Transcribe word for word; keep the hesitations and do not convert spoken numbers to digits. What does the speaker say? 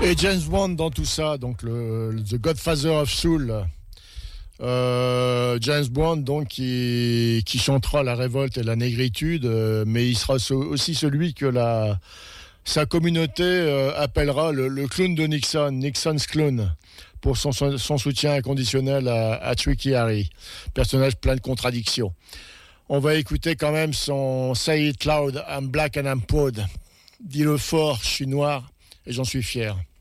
Et James Bond dans tout ça, donc le, le The Godfather of Soul. Euh, James Bond donc qui, qui chantera la révolte et la négritude, euh, mais il sera so, aussi celui que la, sa communauté euh, appellera le, le clown de Nixon, Nixon's clown, pour son, son soutien inconditionnel à, à Tricky Harry, personnage plein de contradictions. On va écouter quand même son Say It Loud, I'm Black and I'm Proud. Dis-le fort, je suis noir et j'en suis fier.